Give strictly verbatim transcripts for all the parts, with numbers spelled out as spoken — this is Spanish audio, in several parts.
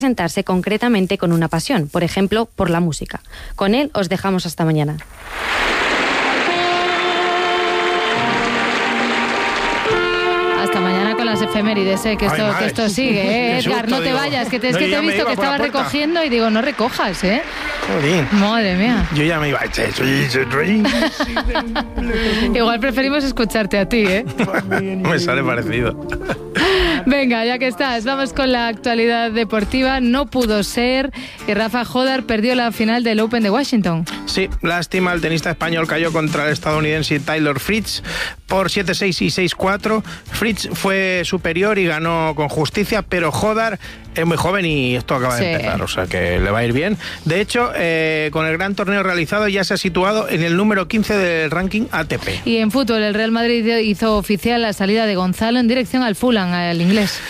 presentarse concretamente con una pasión, por ejemplo, por la música. Con él os dejamos hasta mañana. Hasta mañana con las efemérides, ¿eh? que, esto, Ay, que esto sigue, ¿eh? Edgar, no te digo, vayas, que, te, es no, que te he visto que estabas recogiendo y digo, no recojas, ¿eh? Joder. Madre mía. Yo ya me iba. Igual preferimos escucharte a ti, ¿eh? Me sale parecido. Venga, ya que estás, vamos con la actualidad deportiva. No pudo ser que Rafa Jodar perdió la final del Open de Washington. Sí, lástima, el tenista español cayó contra el estadounidense Taylor Fritz por siete seis y seis cuatro. Fritz fue superior y ganó con justicia, pero Jodar es muy joven y esto acaba sí. de empezar, o sea que le va a ir bien. De hecho, eh, con el gran torneo realizado ya se ha situado en el número quince del ranking A T P. Y en fútbol, el Real Madrid hizo oficial la salida de Gonzalo en dirección al Fulham, al inglés.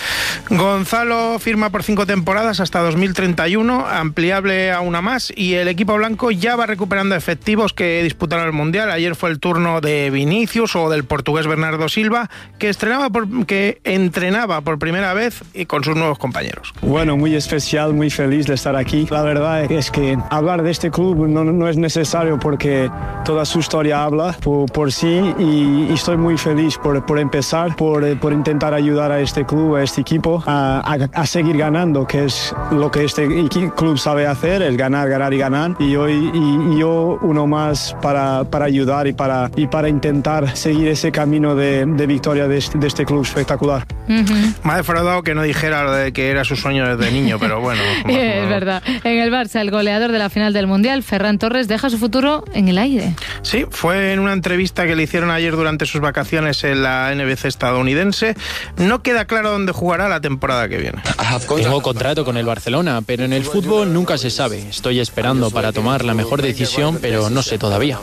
Gonzalo firma por cinco temporadas hasta dos mil treinta y uno, ampliable a una más, y el equipo blanco ya va recuperando efectivos que disputaron el Mundial. Ayer fue el turno de Vinicius o del portugués Bernardo Silva, que estrenaba por, que entrenaba por primera vez y con sus nuevos compañeros. Bueno, muy especial, muy feliz de estar aquí. La verdad es que hablar de este club no, no es necesario porque toda su historia habla por, por sí y, y estoy muy feliz por, por empezar, por, por intentar ayudar a este club, a este equipo, a, a, a seguir ganando, que es lo que este club sabe hacer, es ganar, ganar y ganar. Y hoy y, y yo uno más para, para ayudar y para, y para intentar seguir ese camino de, de victoria de este, de este club espectacular. Uh-huh. Me ha defraudado que no dijera lo de que era su sueño desde niño, pero bueno. Es verdad. En el Barça, el goleador de la final del Mundial, Ferran Torres, deja su futuro en el aire. Sí, fue en una entrevista que le hicieron ayer durante sus vacaciones en la N B C estadounidense. No queda claro dónde jugará la temporada que viene. Tengo contrato con el Barcelona, pero en el fútbol nunca se sabe. Estoy esperando para tomar la mejor decisión, pero no sé todavía.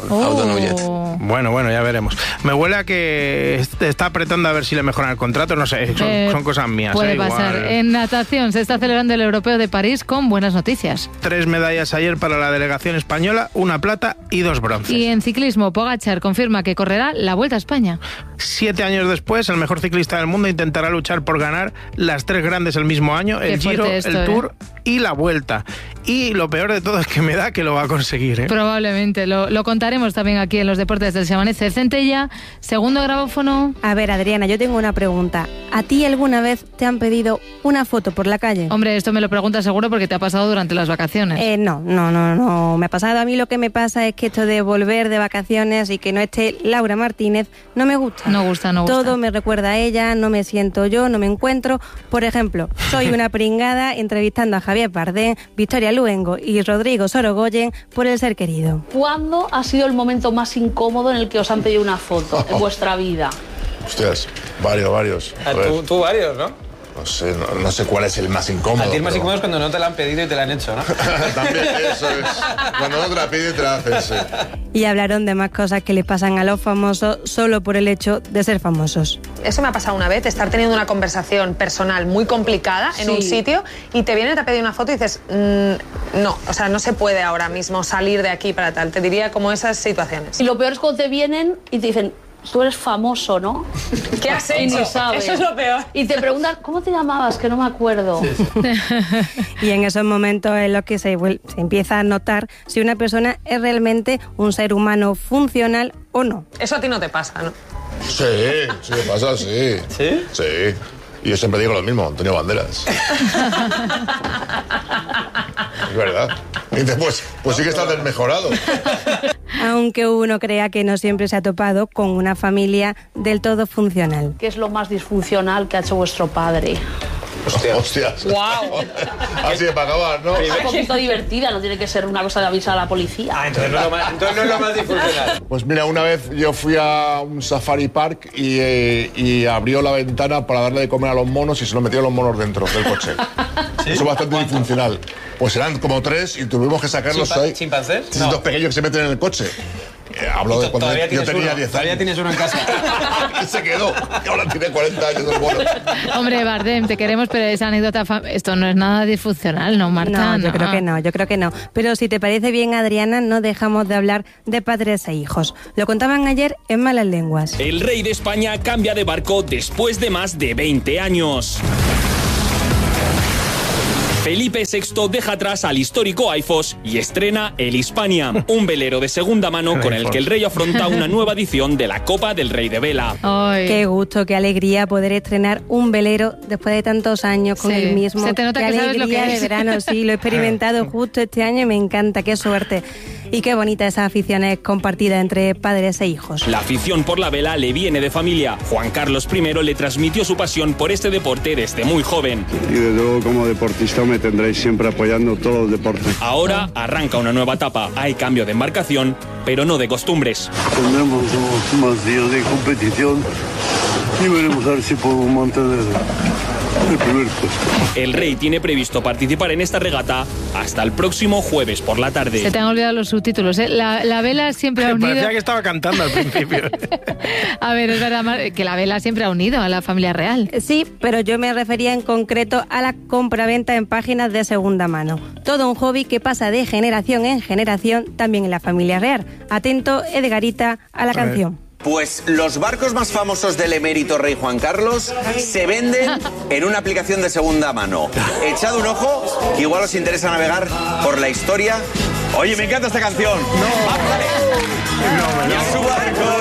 Oh. Bueno, bueno, ya veremos. Me huele a que está apretando a ver si le mejoran el contrato, no sé, son, eh, son cosas mías. Puede eh, pasar. Igual. En natación se está celebrando el Europeo de París con buenas noticias. Tres medallas ayer para la delegación española, una plata y dos bronces. Y en ciclismo, Pogačar confirma que correrá la Vuelta a España. Siete años después, el mejor ciclista del mundo intentará luchar por ganar las tres grandes el mismo año, el Giro, esto, el Tour eh. y la Vuelta. Y lo peor de todo es que me da que lo va a conseguir. ¿eh? Probablemente, lo, lo contaremos también aquí en los deportes del Xamanece. Centella, segundo grabófono. A ver, Adriana, yo tengo una pregunta. ¿A ti alguna vez te han pedido una foto por la calle? Hombre, esto me lo preguntas seguro porque te ha pasado durante las vacaciones. Eh, no, no, no, no me ha pasado. A mí lo que me pasa es que esto de volver de vacaciones y que no esté Laura Martínez no me gusta. No gusta, no gusta. Todo me recuerda a ella, no me siento yo, no me encuentro. Por ejemplo, soy una pringada entrevistando a Javier Bardem, Victoria Luengo y Rodrigo Sorogoyen por El ser querido. ¿Cuándo ha sido el momento más incómodo en el que os han pedido una foto en vuestra vida? Hostias, varios, varios. Tú, tú varios, ¿no? No sé, no, no sé cuál es el más incómodo. A ti el más pero... incómodo es cuando no te la han pedido y te la han hecho, ¿no? También, eso es. Cuando no te la piden, te la hacen, sí. Y hablaron de más cosas que les pasan a los famosos solo por el hecho de ser famosos. Eso me ha pasado una vez, estar teniendo una conversación personal muy complicada en sí. un sitio y te vienen y te piden una foto y dices, mmm, no, o sea, no se puede ahora mismo salir de aquí para tal. Te diría como esas situaciones. Y lo peor es cuando te vienen y te dicen, tú eres famoso, ¿no? ¿Qué has hecho? Y ni sabes. Eso es lo peor. Y te preguntan, ¿cómo te llamabas? Que no me acuerdo. Sí, sí. Y en esos momentos es lo que se, se empieza a notar si una persona es realmente un ser humano funcional o no. Eso a ti no te pasa, ¿no? Sí, sí me pasa, sí. ¿Sí? Sí. Y yo siempre digo lo mismo, Antonio Banderas. Es verdad. Y dices, pues, pues sí que estás desmejorado. Aunque uno crea que no siempre se ha topado con una familia del todo funcional. ¿Qué es lo más disfuncional que ha hecho vuestro padre? Hostias. Hostias. Wow. Así de para acabar, ¿no? Es un poquito divertida, no tiene que ser una cosa de avisar a la policía. Ah, entonces no es lo más, entonces no es lo más disfuncional. Pues mira, una vez yo fui a un safari park y, eh, y abrió la ventana para darle de comer a los monos y se lo metió a los monos dentro del coche. ¿Sí? Eso es bastante ¿Cuánto? disfuncional. Pues eran como tres y tuvimos que sacarlos ahí. ¿Chimpancés? Sí, no. Dos pequeños que se meten en el coche. Eh, hablo de cuando yo tenía diez años. Todavía tienes uno en casa. Se quedó. Y ahora tiene cuarenta años el mono. Hombre, Bardem, te queremos, pero esa anécdota, esto no es nada disfuncional, ¿no, Marta? No, yo no. creo que no, yo creo que no. Pero si te parece bien, Adriana, no dejamos de hablar de padres e hijos. Lo contaban ayer en Malas Lenguas. El rey de España cambia de barco después de más de veinte años. Felipe sexto deja atrás al histórico Aifos y estrena el Hispania, un velero de segunda mano con el que el rey afronta una nueva edición de la Copa del Rey de Vela. Ay. Qué gusto, qué alegría poder estrenar un velero después de tantos años con Sí. el mismo. Se te nota qué que sabes alegría lo que es. de verano, sí, lo he experimentado justo este año y me encanta, qué suerte. Y qué bonita esas aficiones compartidas entre padres e hijos. La afición por la vela le viene de familia. Juan Carlos primero le transmitió su pasión por este deporte desde muy joven. Y desde luego como deportista me tendréis siempre apoyando todos los deportes. Ahora arranca una nueva etapa. Hay cambio de embarcación, pero no de costumbres. Tendremos más días de competición y veremos a ver si podemos mantener el primer puesto. El rey tiene previsto participar en esta regata hasta el próximo jueves por la tarde. Se te han olvidado los subtítulos, ¿eh? La, la vela siempre ha unido... Parecía que estaba cantando al principio. A ver, es verdad Mar, que la vela siempre ha unido a la familia real. Sí, pero yo me refería en concreto a la compraventa en páginas de segunda mano. Todo un hobby que pasa de generación en generación también en la familia real. Atento, Edgarita, a la canción. Pues los barcos más famosos del emérito rey Juan Carlos se venden en una aplicación de segunda mano. Echad un ojo, que igual os interesa navegar por la historia. Oye, me encanta esta canción. No. Bájale. No, no. Ya su barco.